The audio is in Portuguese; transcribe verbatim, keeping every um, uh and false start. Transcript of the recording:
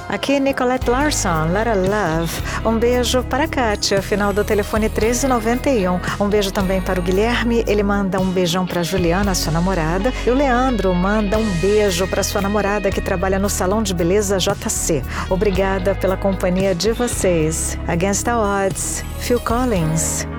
Aqui Nicolette Larson, Let Her Love. Um beijo para a Kátia, final do telefone treze noventa e um. Um beijo também para o Guilherme, ele manda um beijão para Juliana, sua namorada. E o Leandro manda um beijo para sua namorada que trabalha no Salão de Beleza J C. Obrigada pela companhia de vocês. Against the Odds, Phil Collins.